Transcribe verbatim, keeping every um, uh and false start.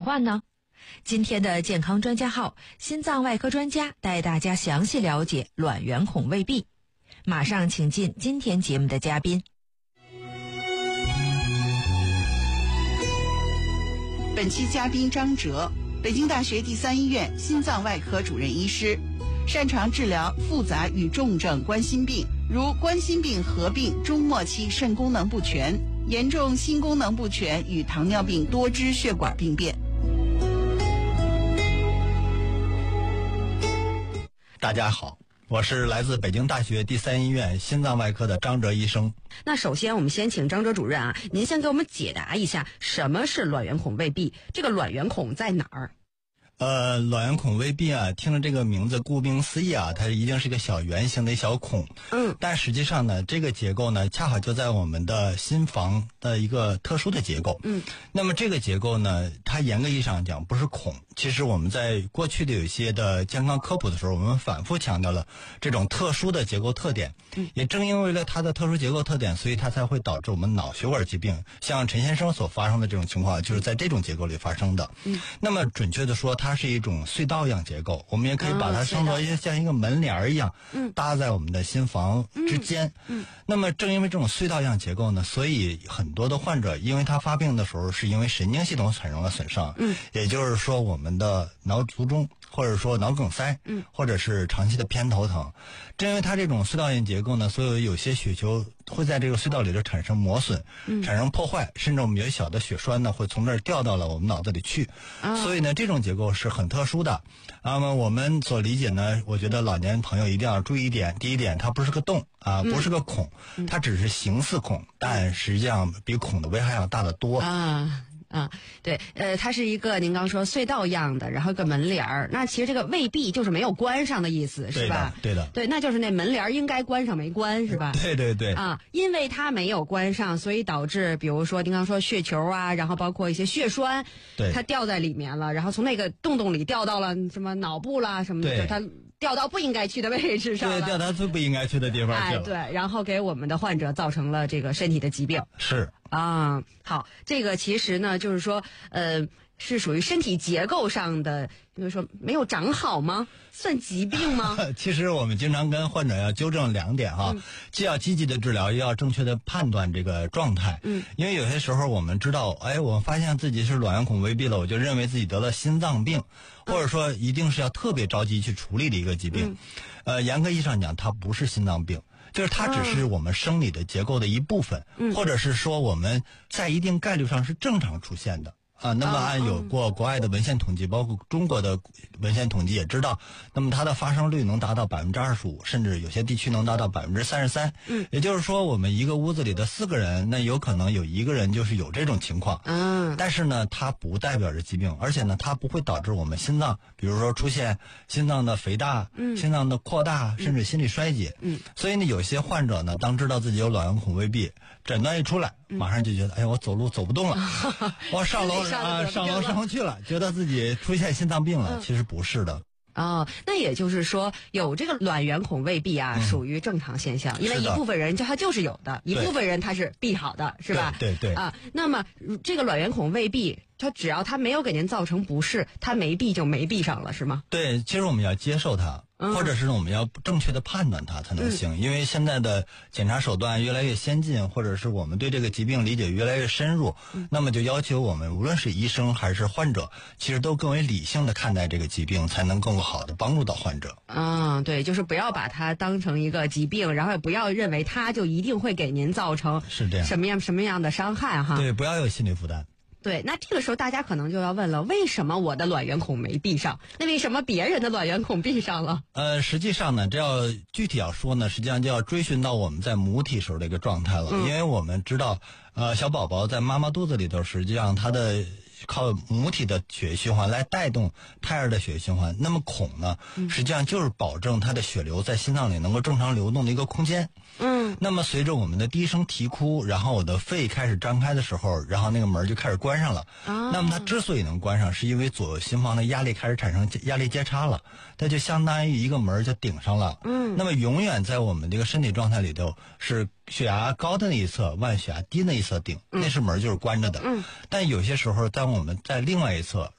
患呢？今天的健康专家号，心脏外科专家带大家详细了解卵圆孔未闭。马上请进今天节目的嘉宾。 本期嘉宾张哲，北京大学第三医院心脏外科主任医师，擅长治疗复杂与重症冠心病，如冠心病合并中末期肾功能不全、严重心功能不全与糖尿病多支血管病变。 大家好，我是来自北京大学第三医院心脏外科的张哲医生。 那首先我们先请张哲主任啊，您先给我们解答一下什么是卵圆孔未闭，这个卵圆孔在哪儿？ 呃，卵圆孔未闭啊，听了这个名字，顾名思义啊，它一定是一个小圆形的小孔。 嗯， 但实际上呢，这个结构呢，恰好就在我们的心房的一个特殊的结构。 嗯， 那么这个结构呢，它严格意义上讲不是孔。其实我们在过去的有一些的健康科普的时候，我们反复强调了这种特殊的结构特点。 嗯， 也正因为了它的特殊结构特点，所以它才会导致我们脑血管疾病，像陈先生所发生的这种情况，就是在这种结构里发生的。 嗯， 那么准确的说，它是一种隧道样结构，我们也可以把它称作像一个门帘一样， 嗯， 搭在我们的心房之间。 嗯， 那么正因为这种隧道样结构呢，所以很多的患者，因为他发病的时候是因为神经系统产生了损伤， 嗯， 也就是说我们的脑卒中，或者说脑梗塞， 嗯， 或者是长期的偏头疼。正因为它这种隧道样结构呢，所以有些血球会在这个隧道里头产生磨损， 嗯， 产生破坏，甚至我们有小的血栓呢会从这儿掉到了我们脑子里去。 啊， 所以呢，这种结构是很特殊的。那么我们所理解呢，我觉得老年朋友一定要注意一点。第一点，它不是个洞啊，不是个孔， 嗯， 它只是形似孔，但实际上比孔的危害要大得多啊。啊，对，呃，它是一个您刚说隧道样的，然后一个门帘儿。那其实这个未闭就是没有关上的意思，是吧？ 对的， 对，那就是那门帘儿应该关上没关，是吧？ 对对对。 啊，因为它没有关上，所以导致，比如说您刚说血球啊，然后包括一些血栓， 对， 它掉在里面了，然后从那个洞洞里掉到了什么脑部啦什么的，它掉到不应该去的位置上了， 对，掉到最不应该去的地方去了。 哎，对，然后给我们的患者造成了这个身体的疾病。 是啊，好，这个其实呢，就是说，呃，是属于身体结构上的，比如说没有长好吗？算疾病吗？ 其实我们经常跟患者要纠正两点哈， 嗯， 既要积极的治疗，又要正确的判断这个状态。 嗯，因为有些时候我们知道，哎，我发现自己是卵圆孔未闭了，我就认为自己得了心脏病， 嗯， 或者说一定是要特别着急去处理的一个疾病。 嗯， 呃，严格意义上讲，它不是心脏病。就是它只是我们生理的结构的一部分， 嗯， 或者是说我们在一定概率上是正常出现的。啊，那么按有过国外的文献统计，包括中国的文献统计也知道，那么它的发生率能达到百分之二十五，甚至有些地区能达到百分之三十三。 嗯， 也就是说，我们一个屋子里的四个人，那有可能有一个人就是有这种情况。 嗯， 但是呢，它不代表着疾病，而且呢，它不会导致我们心脏，比如说出现心脏的肥大、 嗯， 心脏的扩大，甚至心理衰竭。 嗯， 所以呢，有些患者呢，当知道自己有卵圆孔未闭，诊断一出来，马上就觉得，哎呀，我走路走不动了，我上楼。啊，上楼上不去了，觉得自己出现心脏病了， 嗯， 其实不是的。 哦，那也就是说，有这个卵圆孔未闭啊， 嗯， 属于正常现象，因为一部分人就他就是有的，一部分人他是闭好的，是吧？ 对对对。 啊，那么这个卵圆孔未闭，它只要它没有给您造成不适，它没闭就没闭上了，是吗？ 对，其实我们要接受它。 嗯， 或者是我们要正确的判断它才能行，嗯，因为现在的检查手段越来越先进，或者是我们对这个疾病理解越来越深入， 嗯， 那么就要求我们无论是医生还是患者，其实都更为理性的看待这个疾病，才能更好的帮助到患者。 嗯，对，就是不要把它当成一个疾病，然后也不要认为它就一定会给您造成是这样什么样什么样的伤害哈。 对，不要有心理负担。 对，那这个时候大家可能就要问了，为什么我的卵圆孔没闭上？那为什么别人的卵圆孔闭上了？ 呃，实际上呢，这要具体要说呢，实际上就要追寻到我们在母体时候的一个状态了， 嗯， 因为我们知道，呃，小宝宝在妈妈肚子里头，实际上他的靠母体的血液循环来带动胎儿的血液循环。那么孔呢，实际上就是保证它的血流在心脏里能够正常流动的一个空间。 嗯， 那么随着我们的第一声啼哭，然后我的肺开始张开的时候，然后那个门就开始关上了。 啊， 那么它之所以能关上，是因为左右心房的压力开始产生压力接差了，它就相当于一个门就顶上了。 嗯， 那么永远在我们这个身体状态里头，是血压高的那一侧往血压低的那一侧顶， 嗯， 那是门就是关着的。 嗯， 但有些时候，当我们在另外一侧，